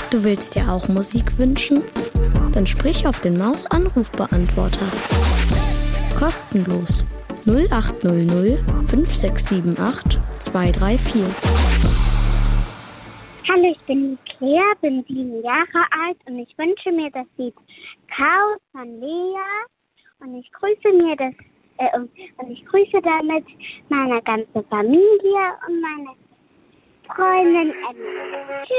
Du willst dir auch Musik wünschen? Dann sprich auf den Maus-Anrufbeantworter. Kostenlos. 0800 5678 234. Hallo, ich bin Claire, bin 7 Jahre alt und ich wünsche mir das Lied Chaos von Lea und ich grüße damit meine ganze Familie und meine Freundin Emma. Tschüss.